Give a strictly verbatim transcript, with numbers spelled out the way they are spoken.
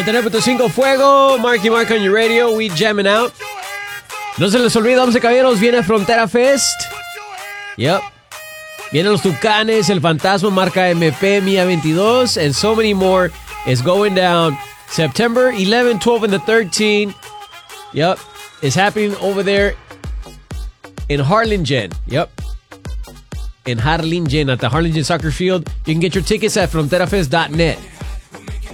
noventa y tres punto cinco Fuego, Marky Mark on your radio, we jamming out. No se les olvide, damas y caballeros, viene Frontera Fest. Yep. Vienen los Tucanes, el Fantasma, Marca M P, Mía veintidós, and so many more. It's going down September eleventh, twelfth, and the thirteenth. Yep. It's happening over there in Harlingen. Yep. In Harlingen at the Harlingen Soccer Field. You can get your tickets at frontera fest dot net.